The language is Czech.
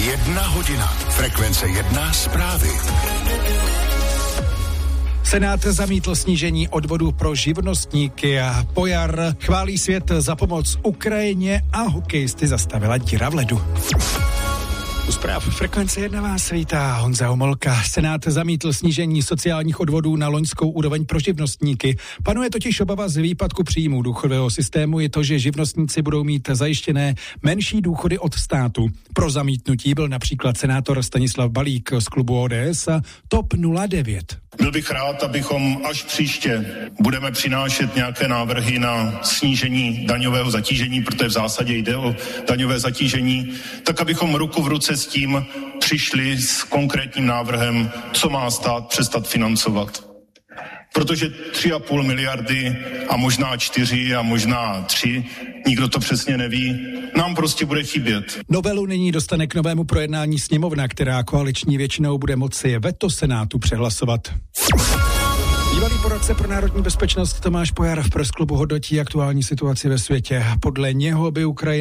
1 hodina. Frekvence 1 zprávy. Senát zamítl snížení odvodů pro živnostníky a Pojar chválí svět za pomoc Ukrajině a hokejisty zastavila díra v ledu. U zpráv Frekvence 1 vás vítá Honza Homolka. Senát zamítl snížení sociálních odvodů na loňskou úroveň pro živnostníky. Panuje totiž obava z výpadku příjmů důchodového systému je to, že živnostníci budou mít zajištěné menší důchody od státu. Pro zamítnutí byl například senátor Stanislav Balík z klubu ODS a TOP 09. Byl bych rád, abychom až příště budeme přinášet nějaké návrhy na snížení daňového zatížení, protože v zásadě jde o daňové zatížení, tak abychom ruku v ruce s tím přišli s konkrétním návrhem, co má stát přestat financovat. Protože 3,5 miliardy a možná 4 a možná 3, nikdo to přesně neví, nám prostě bude chybět. Novelu nyní dostane k novému projednání sněmovna, která koaliční většinou bude moci veto Senátu přehlasovat. Bývalý poradce pro národní bezpečnost Tomáš Pojar v Press Clubu hodnotí aktuální situaci ve světě. Podle něho by Ukrajina